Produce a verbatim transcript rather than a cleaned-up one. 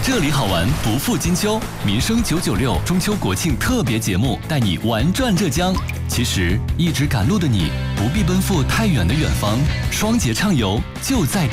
这里好玩不负金秋，民生九九六中秋国庆特别节目带你玩转浙江。其实一直赶路的你，不必奔赴太远的远方，双节畅游就在